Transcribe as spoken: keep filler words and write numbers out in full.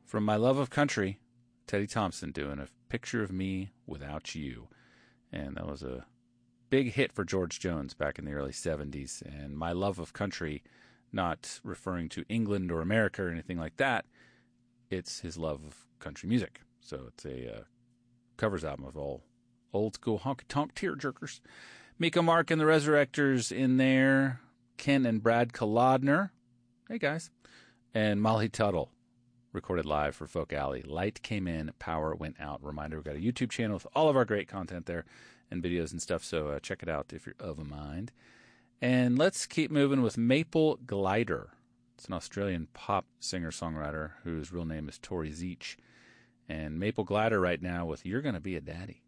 From My Love of Country, Teddy Thompson doing A Picture of Me Without You. And that was a big hit for George Jones back in the early seventies. And My Love of Country, not referring to England or America or anything like that. It's his love of country music. So it's a uh, covers album of all old school honky-tonk tearjerkers. Miko Mark and the Resurrectors in there. Ken and Brad Kolodner. Hey, guys. And Molly Tuttle. Recorded live for Folk Alley. Light came in, power went out. Reminder, we've got a YouTube channel with all of our great content there and videos and stuff, so uh, check it out if you're of a mind. And let's keep moving with Maple Glider. It's an Australian pop singer-songwriter whose real name is Tori Zeech. And Maple Glider right now with You're Gonna Be a Daddy.